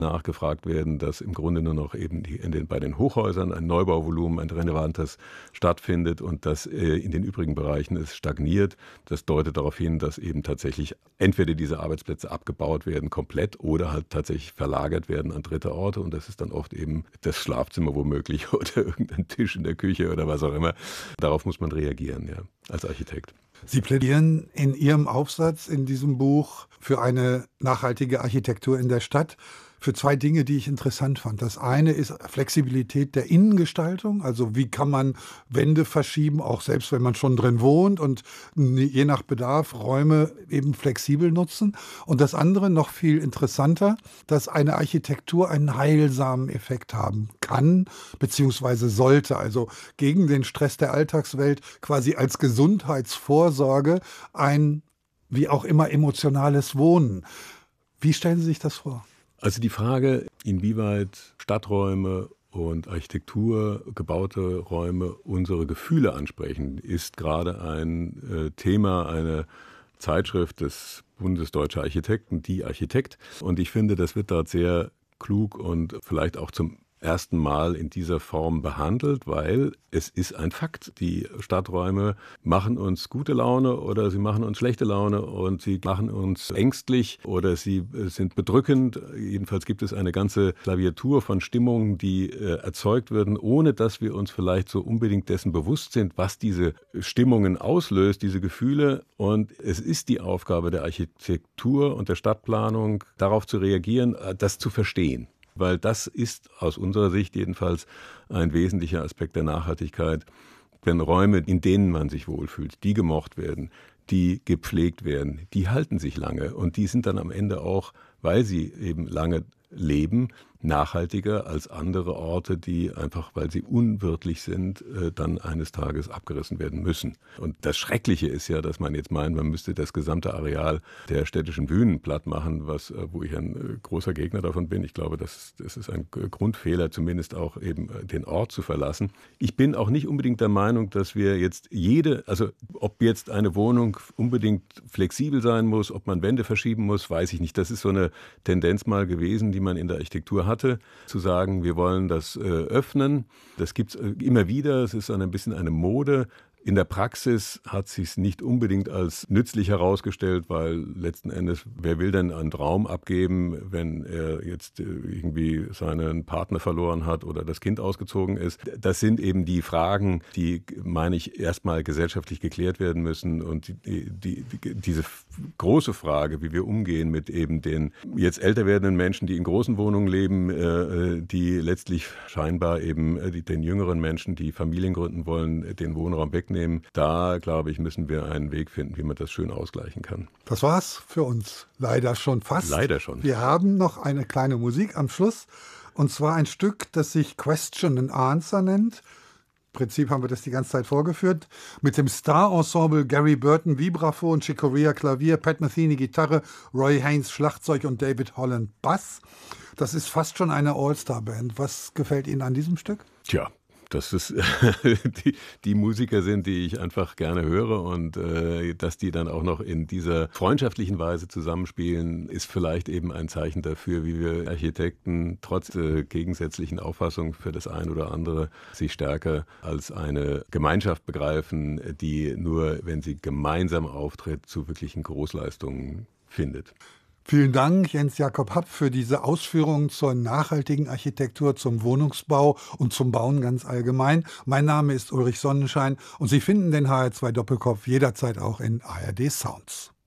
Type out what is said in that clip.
nachgefragt werden, dass im Grunde nur noch eben bei den Hochhäusern ein Neubauvolumen, ein relevantes stattfindet und dass in den übrigen Bereichen es stagniert. Das deutet darauf hin, dass eben tatsächlich entweder diese Arbeitsplätze abgebaut werden komplett oder halt tatsächlich verlagert werden an dritte Orte. Und das ist dann oft eben das Schlafzimmer womöglich oder irgendein Tisch in der Küche oder was auch immer. Darauf muss man reagieren, ja, als Architekt. Sie plädieren in Ihrem Aufsatz in diesem Buch für eine nachhaltige Architektur in der Stadt, für zwei Dinge, die ich interessant fand. Das eine ist Flexibilität der Innengestaltung, also wie kann man Wände verschieben, auch selbst wenn man schon drin wohnt und je nach Bedarf Räume eben flexibel nutzen. Und das andere, noch viel interessanter, dass eine Architektur einen heilsamen Effekt haben kann, beziehungsweise sollte, also gegen den Stress der Alltagswelt quasi als Gesundheitsvorsorge ein, wie auch immer, emotionales Wohnen. Wie stellen Sie sich das vor? Also die Frage, inwieweit Stadträume und Architektur, gebaute Räume unsere Gefühle ansprechen, ist gerade ein Thema einer Zeitschrift des Bundes Deutscher Architekten, Die Architekt. Und ich finde, das wird dort sehr klug und vielleicht auch zum ersten Mal in dieser Form behandelt, weil es ist ein Fakt. Die Stadträume machen uns gute Laune oder sie machen uns schlechte Laune und sie machen uns ängstlich oder sie sind bedrückend. Jedenfalls gibt es eine ganze Klaviatur von Stimmungen, die erzeugt werden, ohne dass wir uns vielleicht so unbedingt dessen bewusst sind, was diese Stimmungen auslöst, diese Gefühle. Und es ist die Aufgabe der Architektur und der Stadtplanung, darauf zu reagieren, das zu verstehen. Weil das ist aus unserer Sicht jedenfalls ein wesentlicher Aspekt der Nachhaltigkeit. Denn Räume, in denen man sich wohlfühlt, die gemocht werden, die gepflegt werden, die halten sich lange und die sind dann am Ende auch, weil sie eben lange leben, nachhaltiger als andere Orte, die einfach, weil sie unwirtlich sind, dann eines Tages abgerissen werden müssen. Und das Schreckliche ist ja, dass man jetzt meint, man müsste das gesamte Areal der städtischen Bühnen platt machen, wo ich ein großer Gegner davon bin. Ich glaube, das ist ein Grundfehler, zumindest auch eben den Ort zu verlassen. Ich bin auch nicht unbedingt der Meinung, dass wir jetzt ob jetzt eine Wohnung unbedingt flexibel sein muss, ob man Wände verschieben muss, weiß ich nicht. Das ist so eine Tendenz mal gewesen, die man in der Architektur hatte, zu sagen, wir wollen das öffnen. Das gibt es immer wieder, es ist ein bisschen eine Mode. In der Praxis hat es sich nicht unbedingt als nützlich herausgestellt, weil letzten Endes, wer will denn einen Raum abgeben, wenn er jetzt irgendwie seinen Partner verloren hat oder das Kind ausgezogen ist? Das sind eben die Fragen, die, meine ich, erstmal gesellschaftlich geklärt werden müssen. Und diese große Frage, wie wir umgehen mit eben den jetzt älter werdenden Menschen, die in großen Wohnungen leben, die letztlich scheinbar eben den jüngeren Menschen, die Familien gründen wollen, den Wohnraum wegnehmen. Da, glaube ich, müssen wir einen Weg finden, wie man das schön ausgleichen kann. Das war's für uns leider schon fast. Leider schon. Wir haben noch eine kleine Musik am Schluss. Und zwar ein Stück, das sich Question and Answer nennt. Im Prinzip haben wir das die ganze Zeit vorgeführt. Mit dem Star-Ensemble Gary Burton Vibraphon, Chick Corea Klavier, Pat Metheny Gitarre, Roy Haynes Schlagzeug und David Holland Bass. Das ist fast schon eine All-Star-Band. Was gefällt Ihnen an diesem Stück? Tja, dass es die Musiker sind, die ich einfach gerne höre und dass die dann auch noch in dieser freundschaftlichen Weise zusammenspielen, ist vielleicht eben ein Zeichen dafür, wie wir Architekten trotz gegensätzlichen Auffassungen für das eine oder andere sich stärker als eine Gemeinschaft begreifen, die nur, wenn sie gemeinsam auftritt, zu wirklichen Großleistungen findet. Vielen Dank, Jens-Jakob Happ, für diese Ausführungen zur nachhaltigen Architektur, zum Wohnungsbau und zum Bauen ganz allgemein. Mein Name ist Ulrich Sonnenschein und Sie finden den HR2 Doppelkopf jederzeit auch in ARD Sounds.